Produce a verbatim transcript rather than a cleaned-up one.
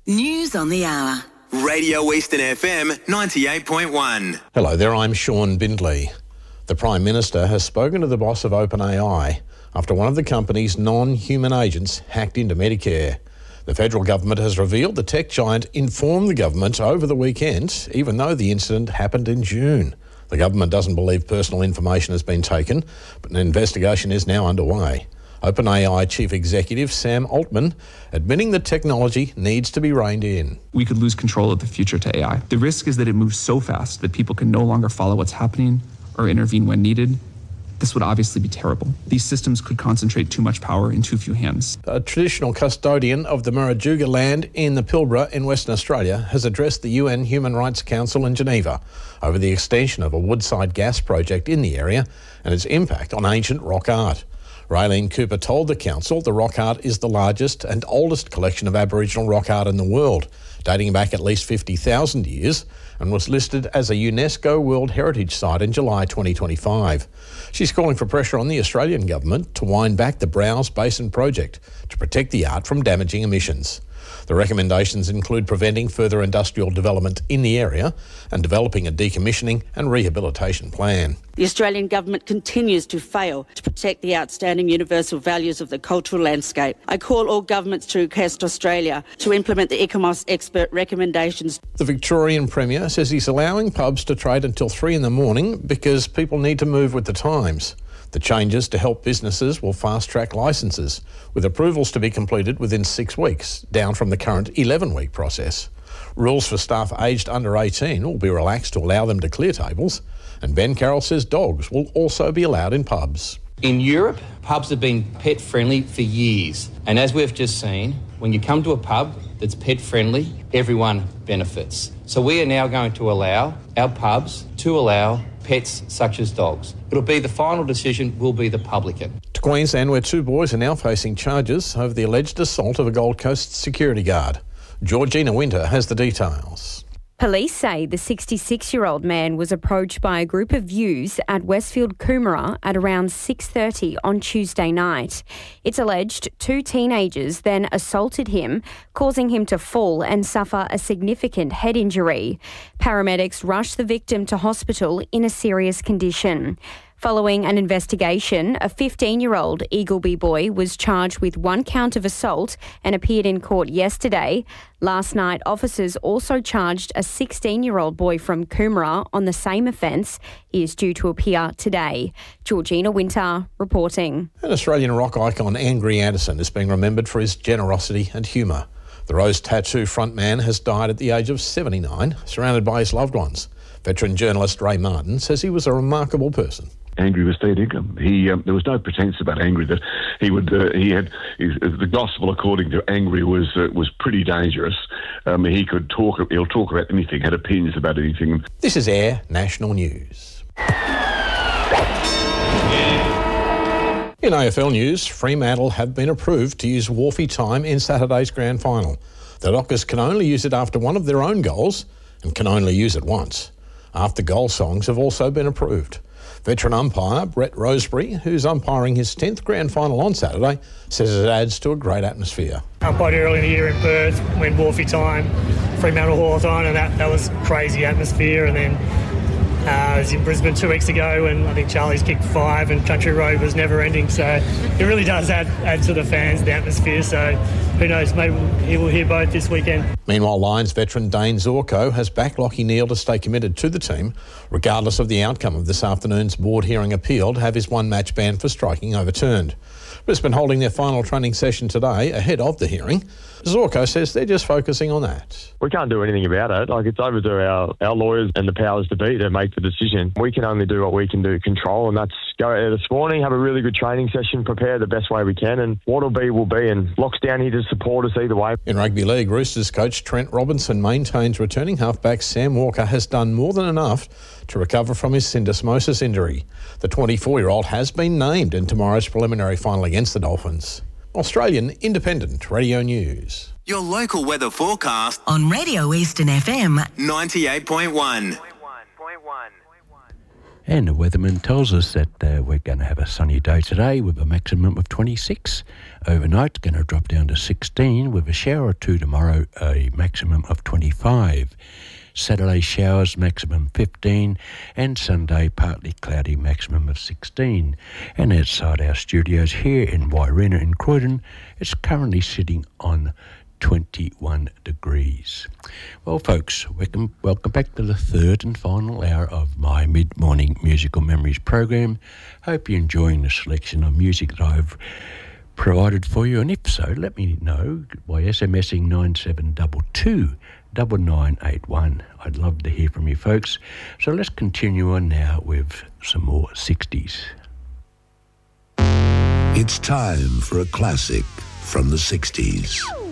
News on the hour. Radio Eastern F M ninety-eight point one. Hello there, I'm Sean Bindley. The Prime Minister has spoken to the boss of OpenAI after one of the company's non-human agents hacked into Medicare. The federal government has revealed the tech giant informed the government over the weekend, even though the incident happened in June. The government doesn't believe personal information has been taken, but an investigation is now underway. OpenAI Chief Executive Sam Altman admitting that technology needs to be reined in. We could lose control of the future to A I. The risk is that it moves so fast that people can no longer follow what's happening or intervene when needed. This would obviously be terrible. These systems could concentrate too much power in too few hands. A traditional custodian of the Murujuga land in the Pilbara in Western Australia has addressed the U N Human Rights Council in Geneva over the extension of a Woodside gas project in the area and its impact on ancient rock art. Raylene Cooper told the council the rock art is the largest and oldest collection of Aboriginal rock art in the world, dating back at least fifty thousand years, and was listed as a UNESCO World Heritage Site in July twenty twenty-five. She's calling for pressure on the Australian government to wind back the Browse Basin project to protect the art from damaging emissions. The recommendations include preventing further industrial development in the area and developing a decommissioning and rehabilitation plan. The Australian government continues to fail to protect the outstanding universal values of the cultural landscape. I call all governments to request Australia to implement the ICOMOS expert recommendations. The Victorian Premier says he's allowing pubs to trade until three in the morning because people need to move with the times. The changes to help businesses will fast-track licences, with approvals to be completed within six weeks, down from the current eleven-week process. Rules for staff aged under eighteen will be relaxed to allow them to clear tables, and Ben Carroll says dogs will also be allowed in pubs. In Europe, pubs have been pet-friendly for years, and as we've just seen, when you come to a pub that's pet-friendly, everyone benefits. So we are now going to allow our pubs to allow pets such as dogs. It'll be the final decision will be the publican. To Queensland, where two boys are now facing charges over the alleged assault of a Gold Coast security guard. Georgina Winter has the details. Police say the sixty-six-year-old man was approached by a group of youths at Westfield Coomera at around six thirty on Tuesday night. It's alleged two teenagers then assaulted him, causing him to fall and suffer a significant head injury. Paramedics rushed the victim to hospital in a serious condition. Following an investigation, a fifteen-year-old Eagleby boy was charged with one count of assault and appeared in court yesterday. Last night, officers also charged a sixteen-year-old boy from Coomera on the same offence. He is due to appear today. Georgina Winter reporting. An Australian rock icon, Angry Anderson, is being remembered for his generosity and humour. The Rose Tattoo frontman has died at the age of seventy-nine, surrounded by his loved ones. Veteran journalist Ray Martin says he was a remarkable person. Angry was fair income. He um, there was no pretence about Angry that he would. Uh, he had his, the gospel according to Angry was uh, was pretty dangerous. Um, he could talk. He'll talk about anything. Had opinions about anything. This is Air National News. In A F L news, Fremantle have been approved to use Wharfie time in Saturday's grand final. The Dockers can only use it after one of their own goals and can only use it once. After goal songs have also been approved. Veteran umpire Brett Rosebery, who's umpiring his tenth grand final on Saturday, says it adds to a great atmosphere. Umpired early in the year in Perth when Wharfie time, Fremantle Hawthorn, and that, that was crazy atmosphere. And then uh, I was in Brisbane two weeks ago and I think Charlie's kicked five and Country Road was never ending. So it really does add, add to the fans, the atmosphere. So who knows, maybe he will hear both this weekend. Meanwhile, Lions veteran Dane Zorko has backed Lachie Neale to stay committed to the team, regardless of the outcome of this afternoon's board hearing appeal to have his one-match ban for striking overturned. Brisbane holding their final training session today ahead of the hearing. Zorko says they're just focusing on that. We can't do anything about it. Like, it's over to our, our lawyers and the powers to be to make the decision. We can only do what we can do, control, and that's go out there this morning, have a really good training session, prepare the best way we can, and what'll be will be, and Lock's down here to support us either way. In rugby league, Roosters coach Trent Robinson maintains returning halfback Sam Walker has done more than enough to recover from his syndesmosis injury. The twenty-four-year-old has been named in tomorrow's preliminary final against the Dolphins. Australian Independent Radio News. Your local weather forecast on Radio Eastern F M ninety-eight point one. And the weatherman tells us that uh, we're going to have a sunny day today with a maximum of twenty-six. Overnight, going to drop down to sixteen with a shower or two tomorrow, a maximum of twenty-five. Saturday showers, maximum fifteen, and Sunday partly cloudy, maximum of sixteen. And outside our studios here in Wairena in Croydon, it's currently sitting on twenty-one degrees. Well, folks, welcome, welcome back to the third and final hour of my mid-morning musical memories program. Hope you're enjoying the selection of music that I've provided for you, and if so, let me know by SMSing nine seven two two nine nine eight one. I'd love to hear from you folks. So let's continue on now with some more sixties. It's time for a classic from the sixties.